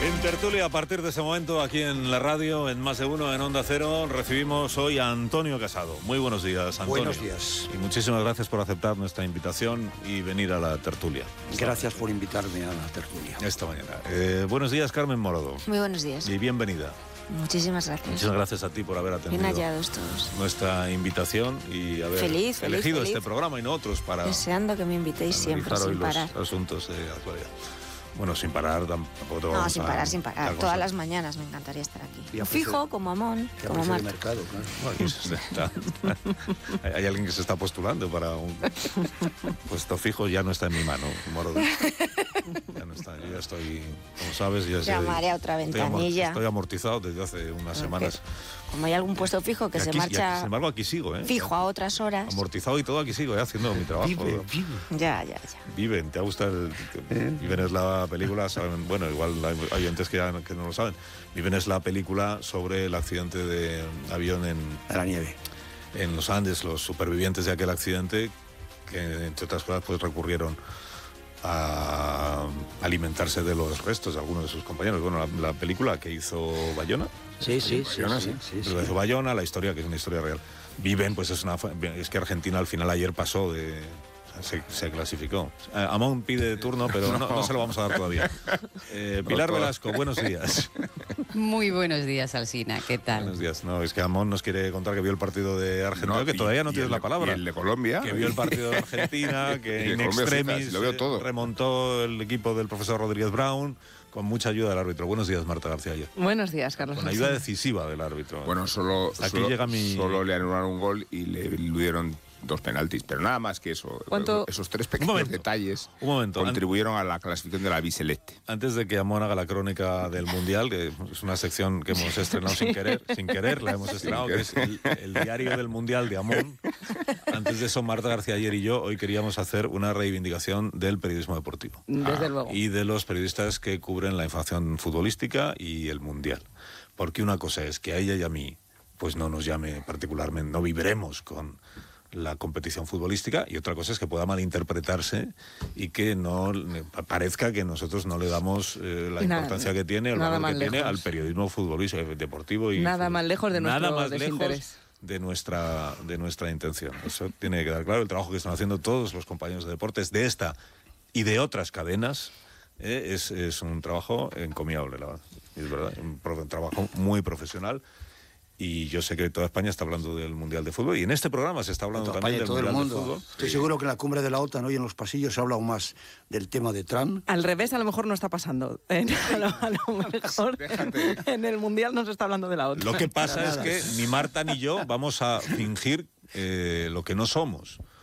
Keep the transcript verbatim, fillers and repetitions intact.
En tertulia, a partir de ese momento, aquí en la radio, en Más de Uno, en Onda Cero, recibimos hoy a Antonio Casado. Muy buenos días, Antonio. Buenos días. Y muchísimas gracias por aceptar nuestra invitación y venir a la tertulia. Gracias por invitarme a la tertulia. Esta mañana. Eh, buenos días, Carmen Morodo. Muy buenos días. Y bienvenida. Muchísimas gracias. Muchas gracias a ti por haber atendido Bien hallados todos. nuestra invitación y haber Feliz, feliz, elegido feliz. este programa y no otros para Deseando que me invitéis siempre, analizar hoy sin parar. los asuntos de actualidad. Bueno, sin parar tampoco te No, vamos sin a parar, sin parar. dar Todas cosas. las mañanas me encantaría estar aquí. Y a Fijo, precio- como Amón, Que como aprecio de Marta. mercado, claro. Bueno, aquí se está- hay hay alguien que se está postulando para un puesto fijo, ya no está en mi mano, Morodo. Ya no está, yo ya estoy, como sabes, ya sé- Llamaré a otra estoy amor- ventanilla. Estoy amortizado desde hace unas semanas. Como hay algún puesto fijo que Y se aquí- y aquí, marcha sin embargo, aquí sigo, ¿eh? fijo a otras horas. Amortizado y todo, aquí sigo, ¿eh? Haciendo mi trabajo. Vive, vive. Ya, ya, ya. Viven, ¿te gusta el, Viven es la película, saben, bueno, igual hay hay oyentes que, ya, que no lo saben. Viven es la película sobre el accidente de avión en, A la nieve. en los Andes, los supervivientes de aquel accidente, que entre otras cosas pues recurrieron a alimentarse de los restos de algunos de sus compañeros. Bueno, la, la película que hizo Bayona, Sí, sí, sí. Bayona, sí, sí. sí, Lo sí. hizo Bayona, la historia, que es una historia real. Viven, pues es una... Es que Argentina al final ayer pasó de... Se, se clasificó. Eh, Amón pide turno, pero no, no se lo vamos a dar todavía. Eh, Pilar Velasco, buenos días. Muy buenos días, Alsina. ¿Qué tal? Buenos días. No, es que Amón nos quiere contar que vio el partido de Argentina, No, que y- todavía no y tienes el la de- palabra. y el de Colombia. Que vio el partido de Argentina, que Y de in Colombia, extremis sí, lo veo todo. eh, remontó el equipo del profesor Rodríguez Brown con mucha ayuda del árbitro. Buenos días, Marta García Ayer. Buenos días, Carlos. Con ayuda decisiva del árbitro. Bueno, solo, Aquí solo, llega mi- solo le anularon un gol y le eludieron dos penaltis, pero nada más que eso. ¿Cuánto? Esos tres Un pequeños momento, detalles un momento. contribuyeron a la clasificación de la Biceleste. Antes de que Amón haga la crónica del Mundial, que es una sección que hemos estrenado sin querer, sin querer la hemos estrenado, que es el, el diario del Mundial de Amón. Antes de eso, Marta García Ayer y yo hoy queríamos hacer una reivindicación del periodismo deportivo. Desde luego. Y de los periodistas que cubren la información futbolística y el Mundial. Porque una cosa es que a ella y a mí pues no nos llame particularmente, no vibremos con la competición futbolística, y otra cosa es que pueda malinterpretarse y que no parezca que nosotros no le damos eh, la Nada, importancia que tiene, el nada valor más que tiene lejos. al periodismo futbolístico, deportivo y Nada fut- más lejos de nada nuestro más lejos desinterés. de nuestra de nuestra intención. Eso tiene que quedar claro. El trabajo que están haciendo todos los compañeros de deportes de esta y de otras cadenas eh, es, es un trabajo encomiable, la verdad. Es verdad, un, pro- un trabajo muy profesional. Y yo sé que toda España está hablando del Mundial de Fútbol, y en este programa se está hablando Toda también España, del todo el Mundial de mundo. Fútbol. Estoy seguro que en la cumbre de la OTAN hoy en los pasillos se habla aún más del tema de Trump. Al revés, a lo mejor no está pasando. En- a, lo, a lo mejor Déjate. en el Mundial no se está hablando de la otra. Lo que pasa Para es nada. que ni Marta ni yo vamos a fingir eh, lo que no somos.